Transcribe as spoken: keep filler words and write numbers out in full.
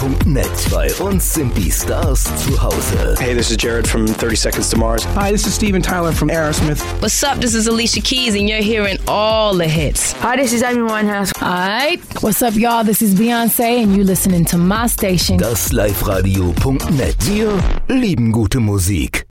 Punkt net. Bei uns sind die Stars zu Hause. Hey, this is Jared from thirty Seconds to Mars. Hi, this is Steven Tyler from Aerosmith. What's up? This is Alicia Keys, and you're hearing all the hits. Hi, this is Amy Winehouse. Alright, what's up, y'all? This is Beyonce, and you listening to my station. Das Live Radio Punkt net. Wir lieben gute Musik.